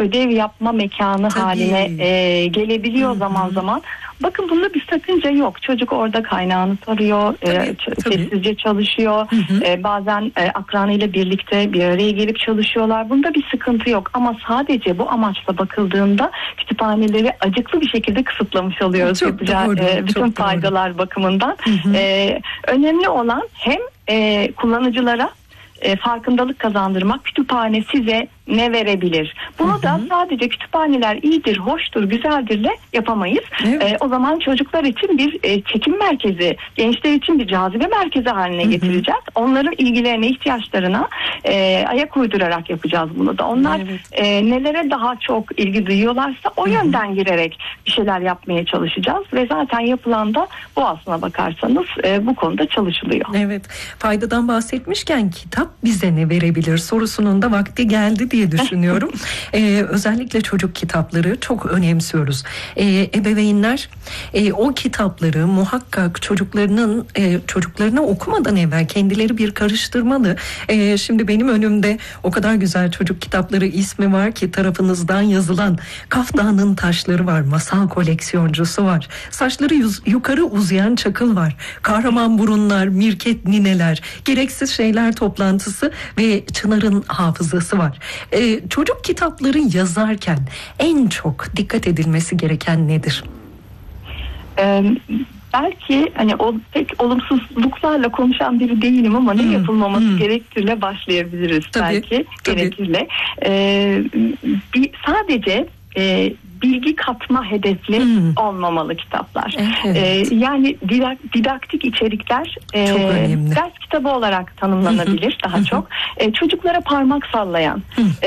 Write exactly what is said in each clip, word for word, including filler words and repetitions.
ödev yapma mekanı Tabii. haline e, gelebiliyor Hı-hı. zaman zaman. Bakın bunda bir sakınca yok. Çocuk orada kaynağını tarıyor, tabii, e, tabii. sessizce çalışıyor. E, bazen e, akranıyla birlikte bir araya gelip çalışıyorlar. Bunda bir sıkıntı yok. Ama sadece bu amaçla bakıldığında kütüphaneleri acıklı bir şekilde kısıtlamış oluyoruz. Çok yapacağı, doğru, e, bütün çok faydalar doğru. bakımından. E, önemli olan hem e, kullanıcılara E, farkındalık kazandırmak. Kütüphane size ne verebilir? Bunu hı hı. da sadece kütüphaneler iyidir, hoştur, güzeldirle yapamayız. Evet. E, o zaman çocuklar için bir e, çekim merkezi, gençler için bir cazibe merkezi haline hı hı. getireceğiz. Onların ilgilerine, ihtiyaçlarına e, ayak uydurarak yapacağız bunu da. Onlar evet. e, nelere daha çok ilgi duyuyorlarsa o hı hı. yönden girerek bir şeyler yapmaya çalışacağız ve zaten yapılan da bu, aslına bakarsanız e, bu konuda çalışılıyor. Evet. Faydadan bahsetmişken kitap bize ne verebilir sorusunun da vakti geldi diye düşünüyorum. ee, özellikle çocuk kitapları çok önemsiyoruz. Ee, ebeveynler e, o kitapları muhakkak çocuklarının e, çocuklarına okumadan evvel kendileri bir karıştırmalı. E, şimdi benim önümde o kadar güzel çocuk kitapları ismi var ki, tarafınızdan yazılan Kaftanın Taşları var, masal koleksiyoncusu var, saçları yüz, yukarı uzayan çakıl var, kahraman burunlar, mirket nineler, gereksiz şeyler toplantısı ve Çınar'ın hafızası var. Ee, çocuk kitapları yazarken en çok dikkat edilmesi gereken nedir? Ee, belki hani o pek olumsuzluklarla konuşan biri değilim ama hmm. ne yapılmaması hmm. gerektiğiyle başlayabiliriz tabii, belki tabii. gerekirle. Ee, bir, sadece e, bilgi katma hedefli hmm. olmamalı kitaplar. Evet. Ee, yani didak, didaktik içerikler e, ders kitabı olarak tanımlanabilir daha hı-hı. çok. E, çocuklara parmak sallayan,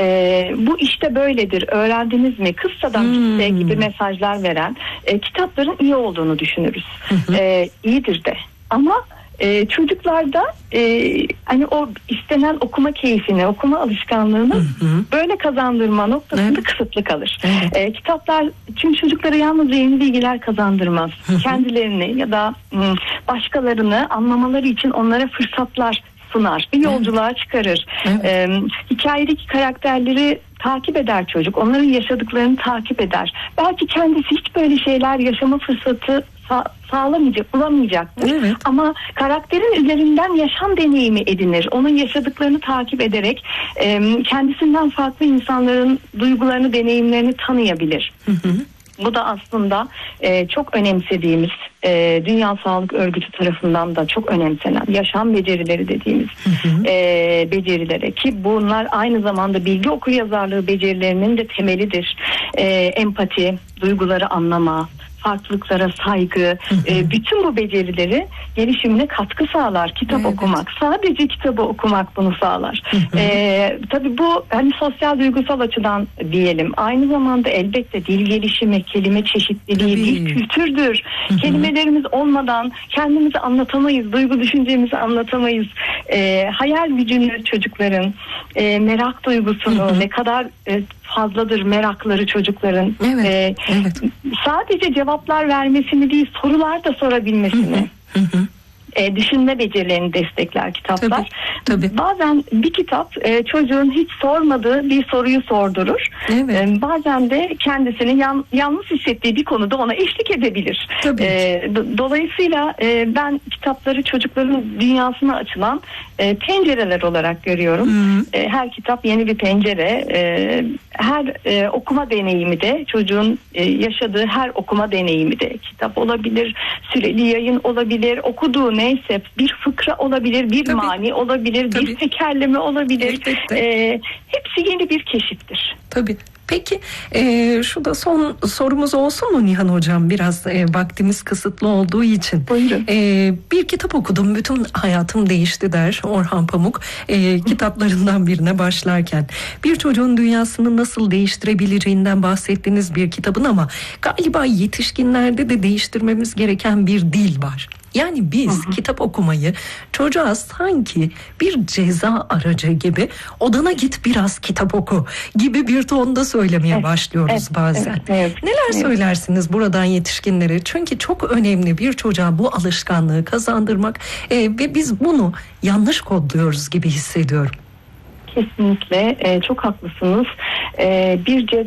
e, bu işte böyledir, öğrendiniz mi, kıssadan kıssaya gibi mesajlar veren e, kitapların iyi olduğunu düşünürüz. E, iyidir de. Ama Ee, çocuklarda e, hani o istenen okuma keyfini, okuma alışkanlığını hı hı. böyle kazandırma noktasında evet. kısıtlı kalır. Evet. Ee, kitaplar çünkü çocuklara yalnız yeni bilgiler kazandırmaz. Hı hı. Kendilerini ya da başkalarını anlamaları için onlara fırsatlar sunar. Bir yolculuğa evet. çıkarır. Evet. Ee, hikayedeki karakterleri takip eder çocuk. Onların yaşadıklarını takip eder. Belki kendisi hiç böyle şeyler yaşama fırsatı sa- sağlamayacak, bulamayacaktır. Evet. Ama karakterin üzerinden yaşam deneyimi edinir. Onun yaşadıklarını takip ederek e, kendisinden farklı insanların duygularını, deneyimlerini tanıyabilir. Hı hı. Bu da aslında e, çok önemsediğimiz, e, Dünya Sağlık Örgütü tarafından da çok önemsenen yaşam becerileri dediğimiz hı hı. E, becerilere, ki bunlar aynı zamanda bilgi okuryazarlığı becerilerinin de temelidir. E, empati, duyguları anlama, farklılıklara saygı, hı hı. E, bütün bu becerileri gelişimine katkı sağlar. Kitap evet. okumak, sadece kitabı okumak bunu sağlar. Hı hı. E, tabii bu hani sosyal duygusal açıdan diyelim. Aynı zamanda elbette dil gelişimi, kelime çeşitliliği, tabii. dil kültürdür. Hı hı. Kelimelerimiz olmadan kendimizi anlatamayız, duygu düşüncemizi anlatamayız. E, hayal gücünü çocukların, e, merak duygusunu hı hı. ne kadar e, fazladır merakları çocukların. Evet, ee, evet. Sadece cevaplar vermesini değil, sorular da sorabilmesini. Hı hı. E, düşünme becerilerini destekler kitaplar. Tabii, tabii. Bazen bir kitap e, çocuğun hiç sormadığı bir soruyu sordurur. Evet. E, bazen de kendisini yan, yalnız hissettiği bir konuda ona eşlik edebilir. E, do, dolayısıyla e, ben kitapları çocukların dünyasına açılan e, pencereler olarak görüyorum. E, her kitap yeni bir pencere. E, her e, okuma deneyimi de çocuğun e, yaşadığı her okuma deneyimi de kitap olabilir, süreli yayın olabilir, okuduğu neyse bir fıkra olabilir, bir tabii. mani olabilir, tabii. bir tekerleme olabilir. E, hepsi yeni bir keşiftir. Tabii. Peki e, şu da son sorumuz olsun mu Nihan Hocam? Biraz e, vaktimiz kısıtlı olduğu için. Buyurun. E, bir kitap okudum, bütün hayatım değişti der Orhan Pamuk. E, kitaplarından birine başlarken. Bir çocuğun dünyasını nasıl değiştirebileceğinden bahsettiğiniz bir kitabın ama galiba yetişkinlerde de değiştirmemiz gereken bir dil var. Yani biz hı hı. kitap okumayı çocuğa sanki bir ceza aracı gibi, odana git biraz kitap oku gibi bir tonda söylemeye evet, başlıyoruz evet, bazen. Evet, evet, Neler evet. söylersiniz buradan yetişkinlere? Çünkü çok önemli bir çocuğa bu alışkanlığı kazandırmak e, ve biz bunu yanlış kodluyoruz gibi hissediyorum. Kesinlikle e, çok haklısınız. E, bir ceza